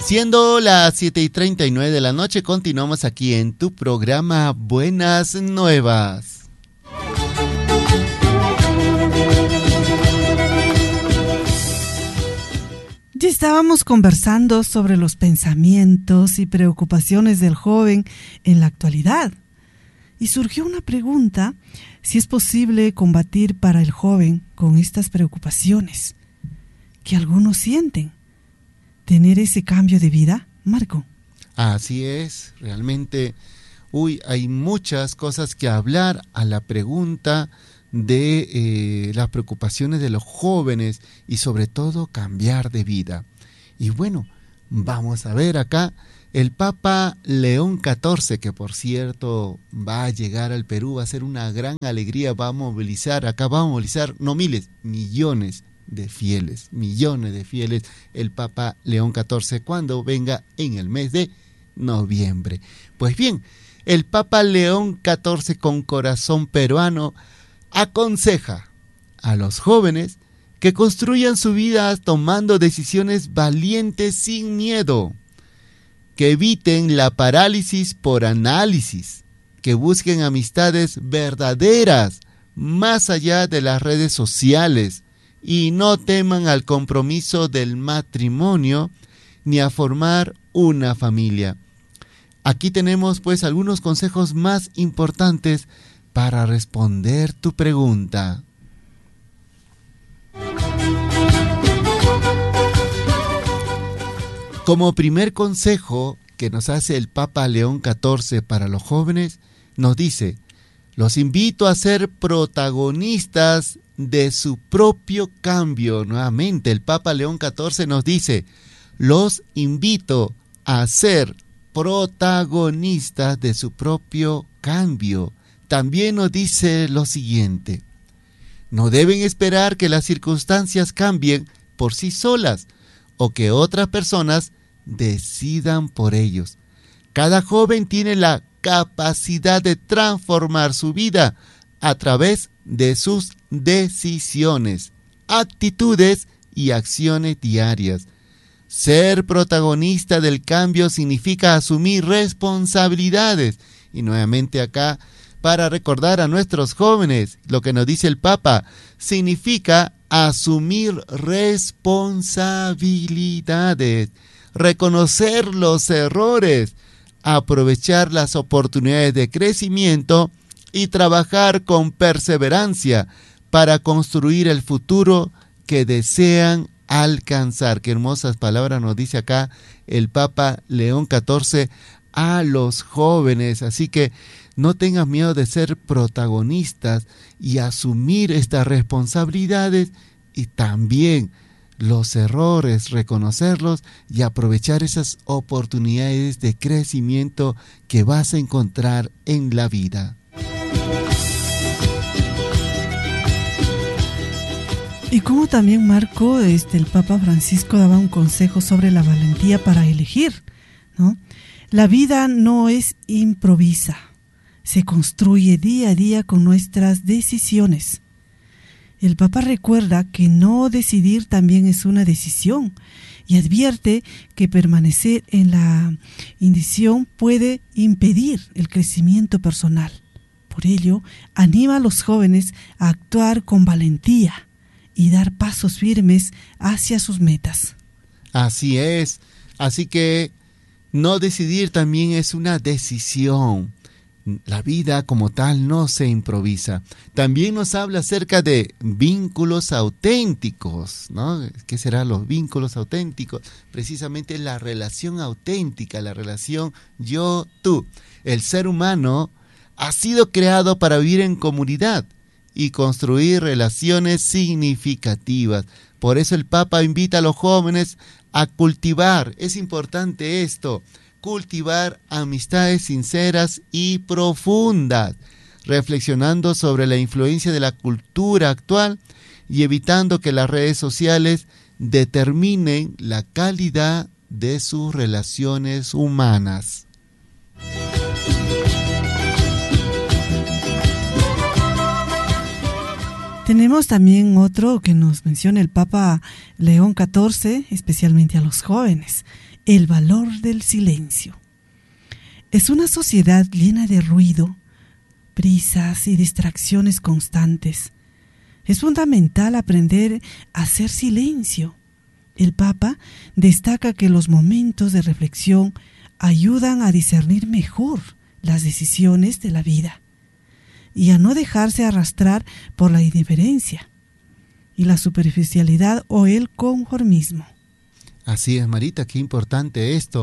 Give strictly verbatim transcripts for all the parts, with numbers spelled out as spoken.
Siendo las siete y treinta y nueve de la noche, continuamos aquí en tu programa Buenas Nuevas. Ya estábamos conversando sobre los pensamientos y preocupaciones del joven en la actualidad. Y surgió una pregunta, si es posible combatir para el joven con estas preocupaciones que algunos sienten. ¿Tener ese cambio de vida, Marco? Así es, realmente, uy, hay muchas cosas que hablar a la pregunta de eh, las preocupaciones de los jóvenes y sobre todo cambiar de vida. Y bueno, vamos a ver acá el Papa León catorce, que por cierto va a llegar al Perú, va a ser una gran alegría, va a movilizar, acá va a movilizar, no miles, millones de fieles, millones de fieles, el Papa León catorce, cuando venga en el mes de noviembre. Pues bien, el Papa León catorce, con corazón peruano, aconseja a los jóvenes que construyan su vida tomando decisiones valientes sin miedo, que eviten la parálisis por análisis, que busquen amistades verdaderas más allá de las redes sociales y no teman al compromiso del matrimonio ni a formar una familia. Aquí tenemos pues algunos consejos más importantes para responder tu pregunta. Como primer consejo que nos hace el Papa León catorce para los jóvenes, nos dice: los invito a ser protagonistas de su propio cambio. Nuevamente, el Papa León catorce nos dice: los invito a ser protagonistas de su propio cambio. También nos dice lo siguiente: no deben esperar que las circunstancias cambien por sí solas o que otras personas decidan por ellos. Cada joven tiene la capacidad de transformar su vida a través de sus decisiones, actitudes y acciones diarias. Ser protagonista del cambio significa asumir responsabilidades. Y nuevamente acá, para recordar a nuestros jóvenes, lo que nos dice el Papa, significa asumir responsabilidades, reconocer los errores, aprovechar las oportunidades de crecimiento y trabajar con perseverancia para construir el futuro que desean alcanzar. Qué hermosas palabras nos dice acá el Papa León catorce a los jóvenes. Así que no tengas miedo de ser protagonistas y asumir estas responsabilidades, y también los errores, reconocerlos y aprovechar esas oportunidades de crecimiento que vas a encontrar en la vida. Y como también, Marco, este, el Papa Francisco daba un consejo sobre la valentía para elegir, ¿no? La vida no es improvisa, se construye día a día con nuestras decisiones. El Papa recuerda que no decidir también es una decisión y advierte que permanecer en la indecisión puede impedir el crecimiento personal. Por ello, anima a los jóvenes a actuar con valentía y dar pasos firmes hacia sus metas. Así es, así que no decidir también es una decisión. La vida como tal no se improvisa. También nos habla acerca de vínculos auténticos, ¿no? ¿Qué serán los vínculos auténticos? Precisamente la relación auténtica, la relación yo-tú. El ser humano ha sido creado para vivir en comunidad y construir relaciones significativas. Por eso el Papa invita a los jóvenes a cultivar, es importante esto, cultivar amistades sinceras y profundas, reflexionando sobre la influencia de la cultura actual y evitando que las redes sociales determinen la calidad de sus relaciones humanas. Tenemos también otro que nos menciona el Papa León catorce, especialmente a los jóvenes, el valor del silencio. Es una sociedad llena de ruido, prisas y distracciones constantes. Es fundamental aprender a hacer silencio. El Papa destaca que los momentos de reflexión ayudan a discernir mejor las decisiones de la vida y a no dejarse arrastrar por la indiferencia y la superficialidad o el conformismo. Así es, Marita, qué importante esto.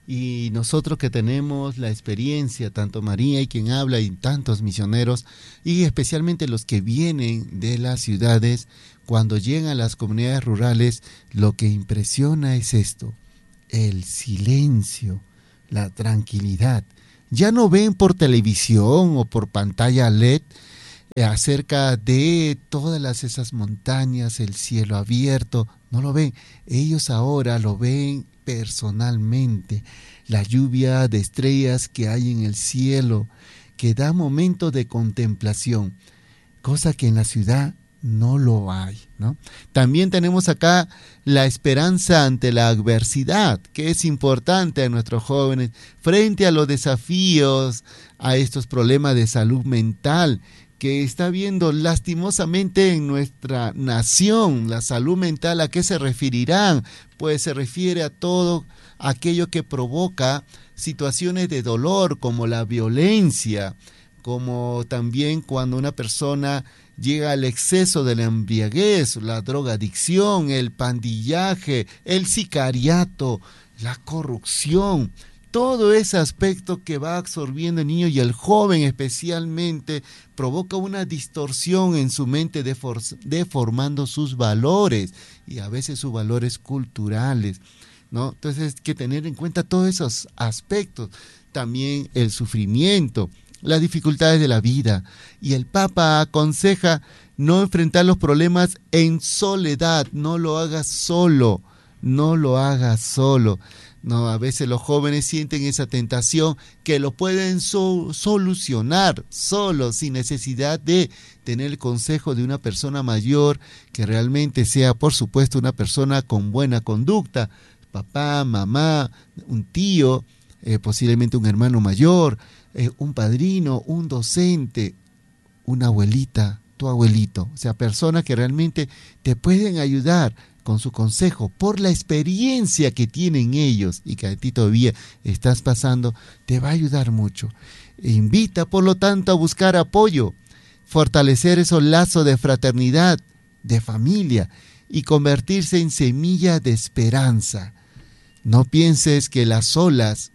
Y nosotros que tenemos la experiencia, tanto María y quien habla y tantos misioneros, y especialmente los que vienen de las ciudades, cuando llegan a las comunidades rurales, lo que impresiona es esto, el silencio, la tranquilidad. Ya no ven por televisión o por pantalla L E D eh, acerca de todas las, esas montañas, el cielo abierto, no lo ven. Ellos ahora lo ven personalmente, la lluvia de estrellas que hay en el cielo, que da momentos de contemplación, cosa que en la ciudad no lo hay, ¿no? También tenemos acá la esperanza ante la adversidad, que es importante a nuestros jóvenes, frente a los desafíos, a estos problemas de salud mental, que está viendo lastimosamente en nuestra nación. La salud mental, ¿a qué se referirán? Pues se refiere a todo aquello que provoca situaciones de dolor, como la violencia, como también cuando una persona llega al exceso de la embriaguez, la drogadicción, el pandillaje, el sicariato, la corrupción. Todo ese aspecto que va absorbiendo el niño y el joven especialmente provoca una distorsión en su mente, defor- deformando sus valores y a veces sus valores culturales, ¿no? Entonces hay que tener en cuenta todos esos aspectos, también el sufrimiento, las dificultades de la vida. Y el Papa aconseja no enfrentar los problemas en soledad, no lo hagas solo, no lo hagas solo. No, a veces los jóvenes sienten esa tentación que lo pueden so- solucionar solos, sin necesidad de tener el consejo de una persona mayor, que realmente sea, por supuesto, una persona con buena conducta, papá, mamá, un tío, eh, posiblemente un hermano mayor, eh, un padrino, un docente, una abuelita, tu abuelito, o sea, personas que realmente te pueden ayudar con su consejo, por la experiencia que tienen ellos y que a ti todavía estás pasando, te va a ayudar mucho. E invita, por lo tanto, a buscar apoyo, fortalecer esos lazos de fraternidad, de familia y convertirse en semilla de esperanza. No pienses que las olas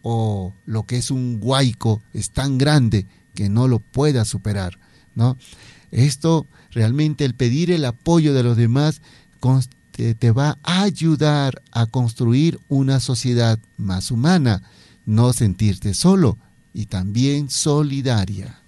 o lo que es un huaico es tan grande que no lo puedas superar, ¿no? Esto realmente, el pedir el apoyo de los demás, te, te va a ayudar a construir una sociedad más humana, no sentirte solo y también solidaria.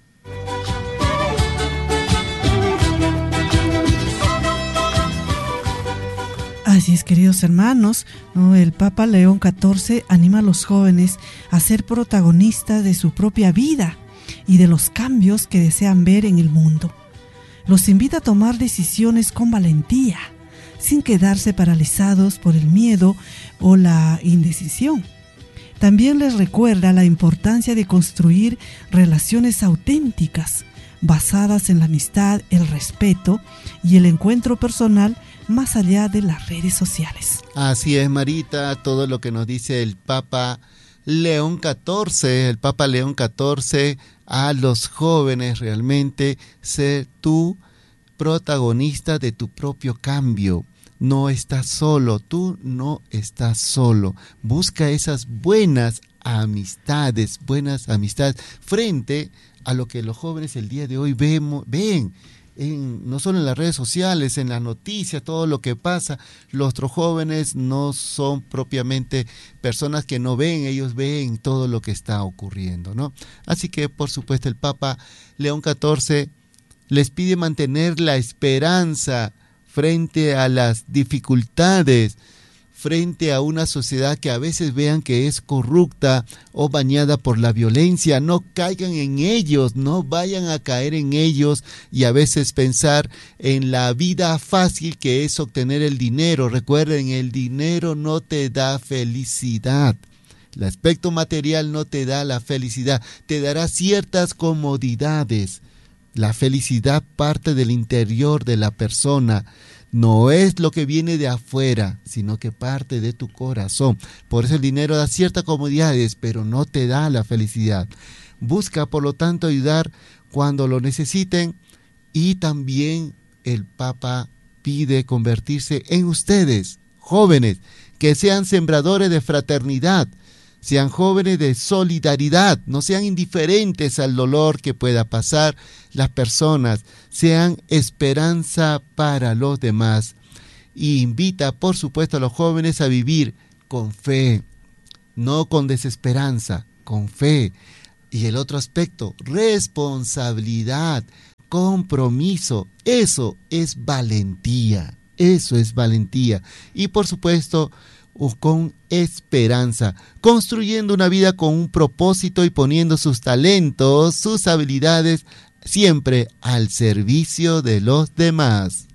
Así es, queridos hermanos, ¿no? El Papa León catorce anima a los jóvenes a ser protagonistas de su propia vida y de los cambios que desean ver en el mundo. Los invita a tomar decisiones con valentía, sin quedarse paralizados por el miedo o la indecisión. También les recuerda la importancia de construir relaciones auténticas, basadas en la amistad, el respeto y el encuentro personal, más allá de las redes sociales. Así es, Marita, todo lo que nos dice el Papa León catorce, el Papa León catorce a los jóvenes, realmente ser tú protagonista de tu propio cambio. No estás solo, tú no estás solo. Busca esas buenas amistades, buenas amistades frente a lo que los jóvenes el día de hoy vemos, ven. En, no solo en las redes sociales, en las noticias, todo lo que pasa. Los otros jóvenes no son propiamente personas que no ven, ellos ven todo lo que está ocurriendo, ¿no? Así que, por supuesto, el Papa León catorce les pide mantener la esperanza frente a las dificultades, frente a una sociedad que a veces vean que es corrupta o bañada por la violencia. No caigan en ellos, no vayan a caer en ellos y a veces pensar en la vida fácil que es obtener el dinero. Recuerden, el dinero no te da felicidad. El aspecto material no te da la felicidad, te dará ciertas comodidades. La felicidad parte del interior de la persona. No es lo que viene de afuera, sino que parte de tu corazón. Por eso el dinero da ciertas comodidades, pero no te da la felicidad. Busca, por lo tanto, ayudar cuando lo necesiten. Y también el Papa pide convertirse en ustedes, jóvenes, que sean sembradores de fraternidad, sean jóvenes de solidaridad, no sean indiferentes al dolor que pueda pasar las personas, sean esperanza para los demás. Y invita, por supuesto, a los jóvenes a vivir con fe, no con desesperanza, con fe. Y el otro aspecto, responsabilidad, compromiso, eso es valentía, eso es valentía. Y por supuesto, con esperanza, construyendo una vida con un propósito y poniendo sus talentos, sus habilidades, siempre al servicio de los demás.